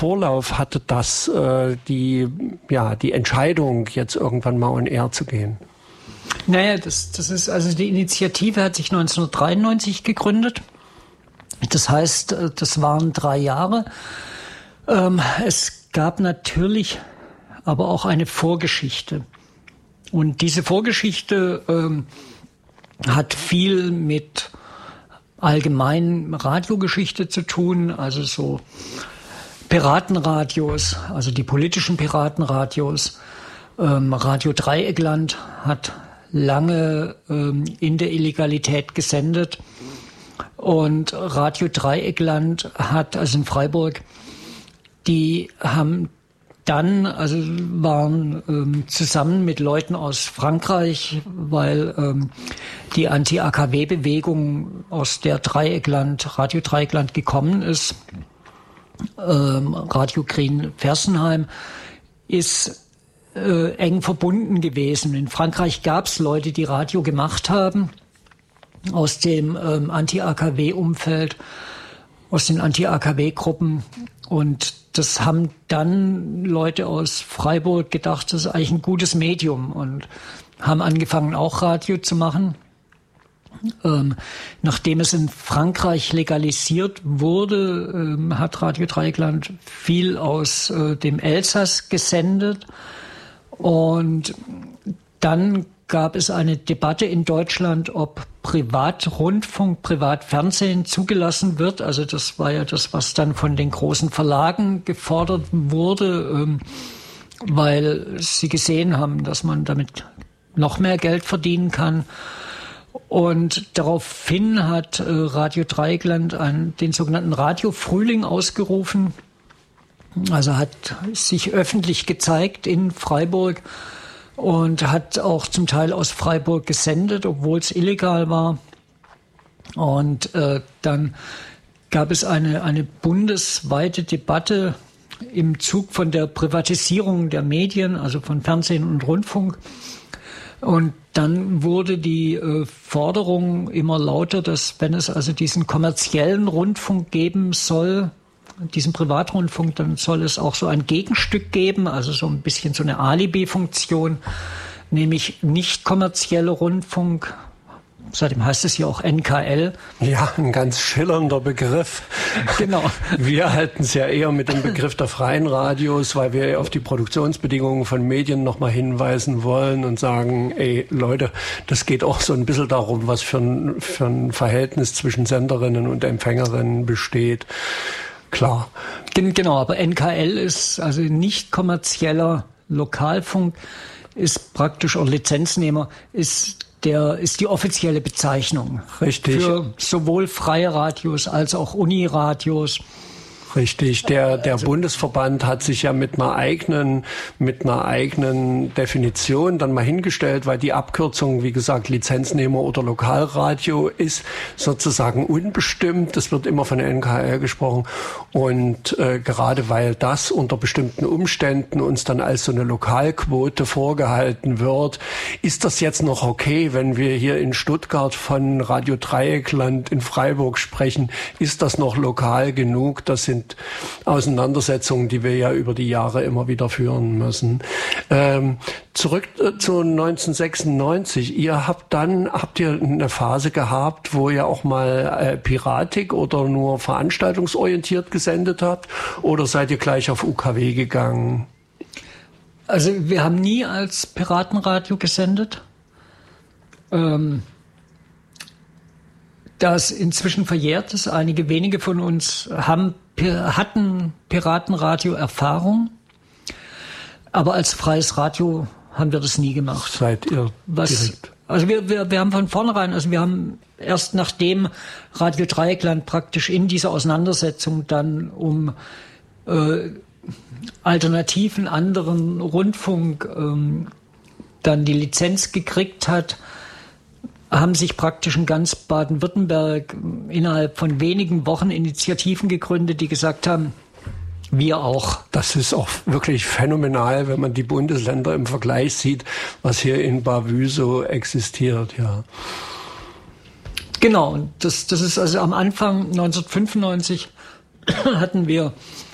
Vorlauf hatte das die Entscheidung, jetzt irgendwann mal on air zu gehen? Naja, das ist, also die Initiative hat sich 1993 gegründet. Das heißt, das waren 3 Jahre. Es gab natürlich aber auch eine Vorgeschichte. Und diese Vorgeschichte hat viel mit allgemeinen Radiogeschichte zu tun, also so Piratenradios, also die politischen Piratenradios. Radio Dreieckland hat lange in der Illegalität gesendet. Und Radio Dreieckland hat, also in Freiburg, die haben dann, also waren zusammen mit Leuten aus Frankreich, weil die Anti-AKW-Bewegung, aus der Radio Dreieckland gekommen ist, Radio Green Fersenheim, ist eng verbunden gewesen. In Frankreich gab es Leute, die Radio gemacht haben, aus dem Anti-AKW-Umfeld, aus den Anti-AKW-Gruppen. Und das haben dann Leute aus Freiburg gedacht, das ist eigentlich ein gutes Medium, und haben angefangen, auch Radio zu machen. Nachdem es in Frankreich legalisiert wurde, hat Radio Dreieckland viel aus dem Elsass gesendet. Und dann gab es eine Debatte in Deutschland, ob Privatrundfunk, Privatfernsehen zugelassen wird. Also das war ja das, was dann von den großen Verlagen gefordert wurde, weil sie gesehen haben, dass man damit noch mehr Geld verdienen kann. Und daraufhin hat Radio Dreieckland den sogenannten Radio-Frühling ausgerufen. Also hat sich öffentlich gezeigt in Freiburg und hat auch zum Teil aus Freiburg gesendet, obwohl es illegal war. Und dann gab es eine bundesweite Debatte im Zug von der Privatisierung der Medien, also von Fernsehen und Rundfunk. Und dann wurde die Forderung immer lauter, dass, wenn es also diesen kommerziellen Rundfunk geben soll, diesen Privatrundfunk, dann soll es auch so ein Gegenstück geben, also so ein bisschen so eine Alibi-Funktion, nämlich nicht kommerzieller Rundfunk. Seitdem heißt es ja auch NKL. Ja, ein ganz schillernder Begriff. Genau. Wir halten es ja eher mit dem Begriff der freien Radios, weil wir auf die Produktionsbedingungen von Medien nochmal hinweisen wollen und sagen, ey Leute, das geht auch so ein bisschen darum, was für ein Verhältnis zwischen Senderinnen und Empfängerinnen besteht. Klar. Genau, aber NKL ist also nicht kommerzieller Lokalfunk, ist praktisch, oder Lizenznehmer, ist die offizielle Bezeichnung. Richtig. Für sowohl freie Radios als auch Uniradios. Richtig. Der Bundesverband hat sich ja mit einer eigenen Definition dann mal hingestellt, weil die Abkürzung, wie gesagt, Lizenznehmer oder Lokalradio ist sozusagen unbestimmt. Es wird immer von der NKL gesprochen. Und gerade weil das unter bestimmten Umständen uns dann als so eine Lokalquote vorgehalten wird, ist das jetzt noch okay, wenn wir hier in Stuttgart von Radio Dreieckland in Freiburg sprechen? Ist das noch lokal genug? Das sind Auseinandersetzungen, die wir ja über die Jahre immer wieder führen müssen. Zurück zu 1996. Habt ihr eine Phase gehabt, wo ihr auch mal Piratik oder nur veranstaltungsorientiert gesendet habt? Oder seid ihr gleich auf UKW gegangen? Also wir haben nie als Piratenradio gesendet. Da es inzwischen verjährt ist, einige wenige von uns hatten Piratenradio-Erfahrung, aber als freies Radio haben wir das nie gemacht. Seid ihr direkt? Also wir haben von vornherein, also wir haben erst nachdem Radio Dreieckland praktisch in dieser Auseinandersetzung dann um alternativen anderen Rundfunk dann die Lizenz gekriegt hat, haben sich praktisch in ganz Baden-Württemberg innerhalb von wenigen Wochen Initiativen gegründet, die gesagt haben, wir auch. Das ist auch wirklich phänomenal, wenn man die Bundesländer im Vergleich sieht, was hier in Bavü so existiert, ja. Genau, und das ist also am Anfang 1995 hatten wir